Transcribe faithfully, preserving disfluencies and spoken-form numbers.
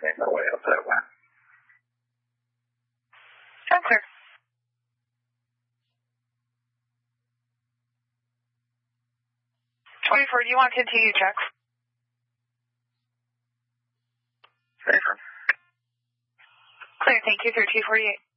make my way up that way. I'm clear. twenty-four, do you want continued checks? Safer. Clear, thank you, thirty-two forty-eight.